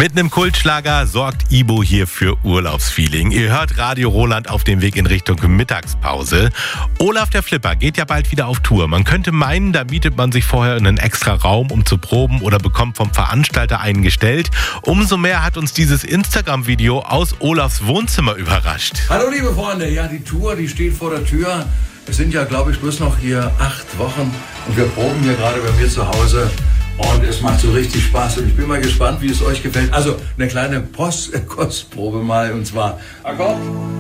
Mit einem Kultschlager sorgt Ibo hier für Urlaubsfeeling. Ihr hört Radio Roland auf dem Weg in Richtung Mittagspause. Olaf der Flipper geht ja bald wieder auf Tour. Man könnte meinen, da mietet man sich vorher einen extra Raum, um zu proben oder bekommt vom Veranstalter einen gestellt. Umso mehr hat uns dieses Instagram-Video aus Olafs Wohnzimmer überrascht. Hallo liebe Freunde, ja die Tour, die steht vor der Tür. Es sind ja, glaube ich, bloß noch hier 8 Wochen und wir proben hier gerade bei mir zu Hause. Und es macht so richtig Spaß und ich bin mal gespannt, wie es euch gefällt. Also eine kleine Kostprobe mal, und zwar Akkord.